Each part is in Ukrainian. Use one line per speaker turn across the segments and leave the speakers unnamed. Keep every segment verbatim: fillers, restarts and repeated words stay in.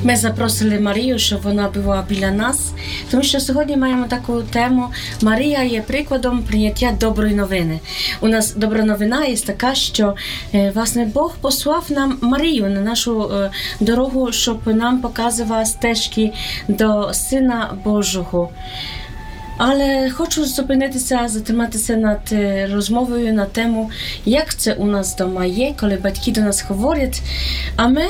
Ми запросили Марію, щоб вона була біля нас, тому що сьогодні маємо таку тему. Марія є прикладом прийняття доброї новини. У нас добра новина є така, що власне Бог послав нам Марію на нашу дорогу, щоб нам показувала стежки до Сина Божого. Але хочу зупинитися, затриматися над розмовою на тему, як це у нас вдома є, коли батьки до нас говорять, а ми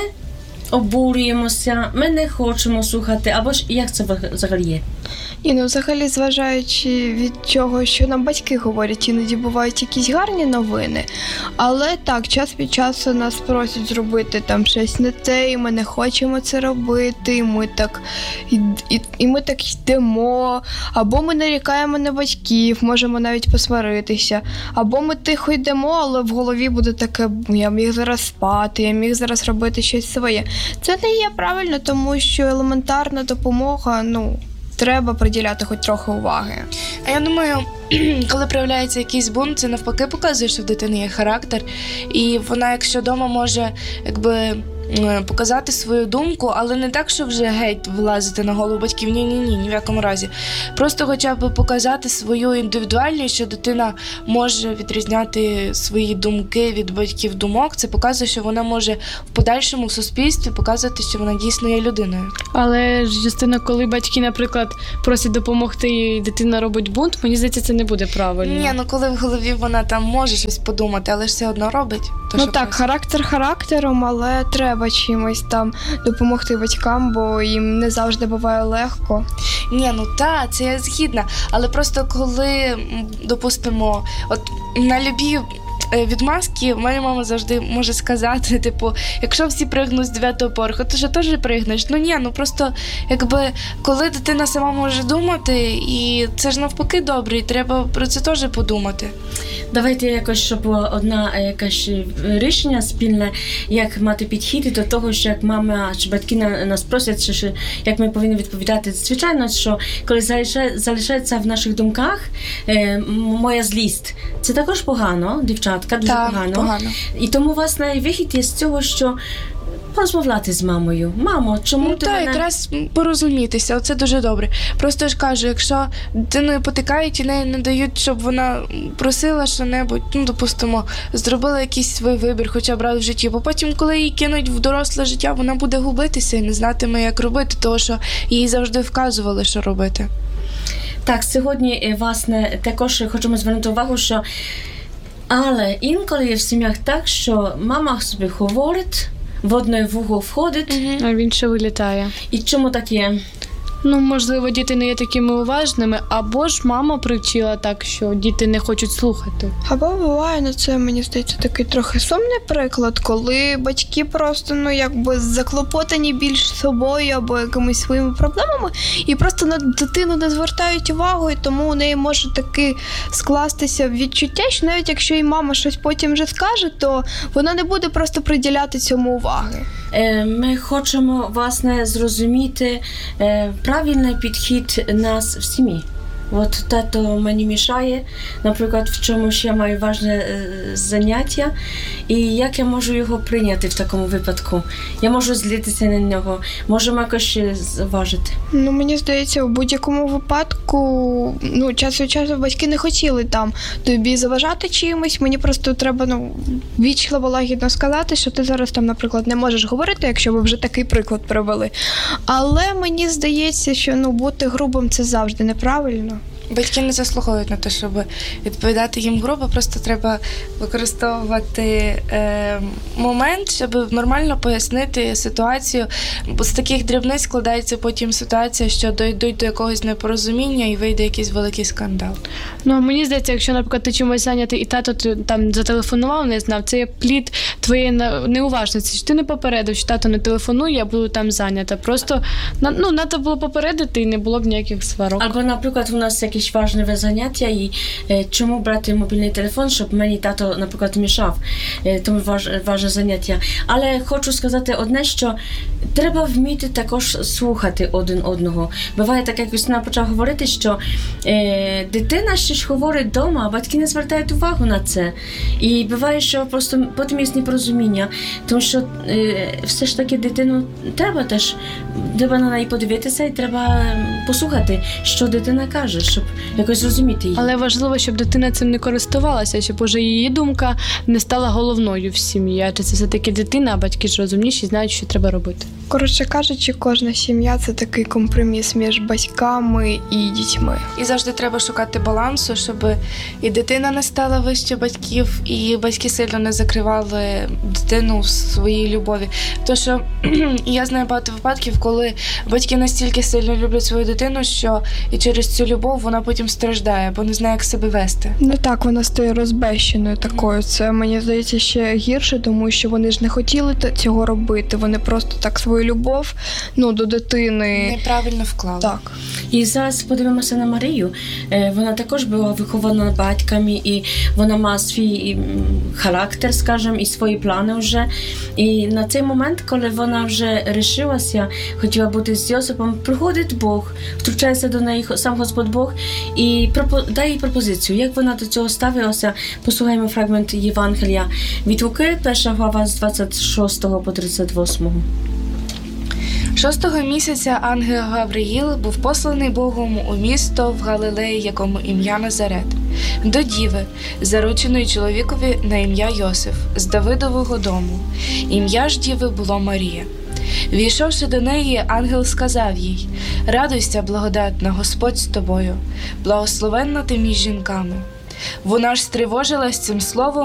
обурюємося, ми не хочемо слухати, або ж як це взагалі є?
І, ну, взагалі, зважаючи від того, що нам батьки говорять, іноді бувають якісь гарні новини, але так, час від часу нас просять зробити там щось не те, і ми не хочемо це робити, і ми так, і, і, і ми так йдемо, або ми нарікаємо на батьків, можемо навіть посваритися, або ми тихо йдемо, але в голові буде таке, я міг зараз спати, я міг зараз робити щось своє. Це не є правильно, тому що елементарна допомога, ну, треба приділяти хоч трохи уваги.
А я думаю, коли проявляється якийсь бунт, це навпаки показує, що в дитини є характер. І вона, якщо вдома може, якби, показати свою думку, але не так, що вже геть влазити на голову батьків, ні-ні-ні, ні в якому разі. Просто хоча б показати свою індивідуальність, що дитина може відрізняти свої думки від батьків думок. Це показує, що вона може в подальшому в суспільстві показувати, що вона дійсно є людиною.
Але ж, Юстина, коли батьки, наприклад, просять допомогти і дитина робить бунт, мені здається, це не буде правильно.
Ні, ну коли в голові вона там може щось подумати, але ж все одно робить. То,
ну так, просить. Характер характером, але треба чимось там допомогти батькам, бо їм не завжди буває легко.
Ні, ну так, це я згідна. Але просто коли, допустимо, от на любі відмазки моя мама завжди може сказати, типу, якщо всі пригнуть з дев'ятого поверху, ти ж теж пригнеш. Ну ні, ну просто, якби, коли дитина сама може думати, і це ж навпаки добре, і треба про це теж подумати.
Давайте якось, щоб було одне якесь рішення спільне, як мати підхід до того, що як мама чи батьки нас просять, що як ми повинні відповідати. Звичайно, що коли залишається в наших думках е, моя злість, це також погано, дівчатка, дуже
так,
погано.
погано.
І тому, власне, вихід є з цього, що порозмовляти з мамою. Мамо, чому
ну,
ти
так,
мене...
якраз порозумітися, оце дуже добре. Просто ж кажу, якщо дитиною потикають і неї не дають, щоб вона просила що-небудь, ну, допустимо, зробила якийсь свій вибір, хоча б раз в житті, бо потім, коли її кинуть в доросле життя, вона буде губитися і не знатиме, як робити, тому що їй завжди вказували, що робити.
Так, сьогодні, власне, також хочемо звернути увагу, що але інколи є в сім'ях так, що мама собі говорить, в одне вухо входить,
а в інше вилітає.
І чому так є?
Ну, можливо, діти не є такими уважними, або ж мама привчила так, що діти не хочуть слухати.
Або буває, ну це, мені здається, такий трохи сумний приклад, коли батьки просто, ну, якби заклопотані більш собою або якимись своїми проблемами, і просто на дитину не звертають увагу, і тому у неї може таки скластися відчуття, що навіть якщо і мама щось потім вже скаже, то вона не буде просто приділяти цьому уваги.
Ми хочемо, власне, зрозуміти правильний підхід нас в сім'ї. От тато мені мішає, наприклад, в чомусь я маю важне е, заняття, і як я можу його прийняти в такому випадку? Я можу злитися на нього, можемо якось зважити.
Ну, мені здається, у будь-якому випадку, ну, час від часу батьки не хотіли там тобі заважати чимось, мені просто треба, ну, вічливо, лагідно сказати, що ти зараз там, наприклад, не можеш говорити, якщо ви вже такий приклад привели. Але мені здається, що, ну, бути грубим – це завжди неправильно.
Батьки не заслуговують на те, щоб відповідати їм грубо, просто треба використовувати е, момент, щоб нормально пояснити ситуацію. Бо з таких дрібниць складається потім ситуація, що дійдуть до якогось непорозуміння і вийде якийсь великий скандал.
Ну, мені здається, якщо, наприклад, ти чимось зайнятий і тато там зателефонував, не знав, це є плід твоєї неуважності, що ти не попередив, що тато не телефонує, я буду там зайнята. Просто, ну, треба було попередити і не було б ніяких сварок.
Або, наприклад, у нас як якесь важливе заняття і е, чому брати мобільний телефон, щоб мені тато, наприклад, мішав. Е, тому важ, важне заняття. Але хочу сказати одне, що треба вміти також слухати один одного. Буває так, як Юстина почала говорити, що е, дитина щось говорить вдома, а батьки не звертають увагу на це. І буває, що просто потім є непорозуміння, тому що е, все ж таки дитину треба теж, треба на неї подивитися і треба послухати, що дитина каже, щоб якось зрозуміти її.
Але важливо, щоб дитина цим не користувалася, щоб уже її думка не стала головною в сім'ї. Адже це все-таки дитина, а батьки ж розумніші, знають, що треба робити.
Коротше кажучи, кожна сім'я – це такий компроміс між батьками і дітьми.
І завжди треба шукати балансу, щоб і дитина не стала вище батьків, і батьки сильно не закривали дитину в своїй любові. Тому що я знаю багато випадків, коли батьки настільки сильно люблять свою дитину, що і через цю любов вона потім страждає, бо не знає, як себе вести.
Ну так, вона стає розбещеною такою. Це, мені здається, ще гірше, тому що вони ж не хотіли цього робити. Вони просто так свою любов, ну, до дитини...
Неправильно вклали.
Так.
І зараз подивимося на Марію. Е, Вона також була вихована батьками, і вона має свій м, характер, скажімо, і свої плани вже. І на цей момент, коли вона вже рішилася, хотіла бути з Йосипом, приходить Бог, втручається до неї сам Господь Бог і пропо- дає їй пропозицію. Як вона до цього ставилася, послухаємо фрагмент Євангелія від Луки, перша глава з двадцять шостого по тридцять восьмого.
Шостого місяця ангел Гавриїл був посланий Богом у місто в Галилеї, якому ім'я Назарет, до діви, зарученої чоловікові на ім'я Йосиф, з Давидового дому. Ім'я ж діви було Марія. Війшовши до неї, ангел сказав їй: «Радуйся, благодатна, Господь з тобою, благословенна ти між жінками». Вона ж стривожилась цим словом